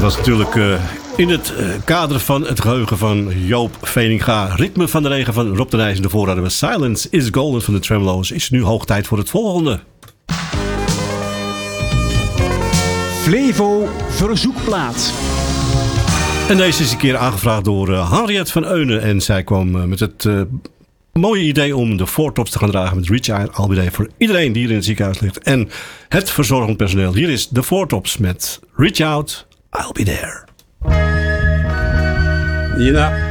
was natuurlijk in het kader van het geheugen van Joop Veninga. Ritme van de regen van Rob de Nijs. En daarvoor hadden we Silence is Golden van de Tremolo's. Is nu hoog tijd voor het volgende. Flevo Verzoekplaat. En deze is een keer aangevraagd door Henriette van Eunen. En zij kwam met het mooie idee om de voortops te gaan dragen met Reach Out, I'll Be There voor iedereen die hier in het ziekenhuis ligt. En het verzorgend personeel. Hier is de voortops met Reach Out, I'll Be There. Ja.